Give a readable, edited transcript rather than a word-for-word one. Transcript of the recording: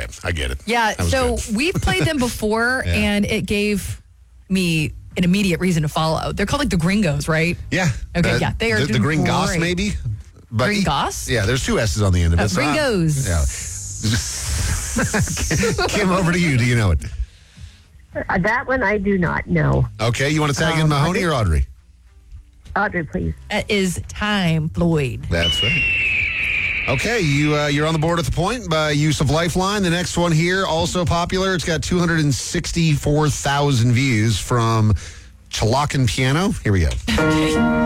I get it. Yeah, so good. we've played them before, Yeah. and it gave me an immediate reason to follow. They're called like the Gringos, right? Yeah. Okay, yeah, they are the Green Goss, great. maybe. But Gringos? Yeah, there's 2 S's on the end of it. Gringos. Yeah. Kim, over to you. Do you know it? That one I do not know. Okay, you want to tag in Mahoney or Audrey? Audrey, please. That is Time Floyd. That's right. Okay, you're on the board with a point by use of Lifeline. The next one here, also popular. It's got 264,000 views from Chalakan Piano. Here we go.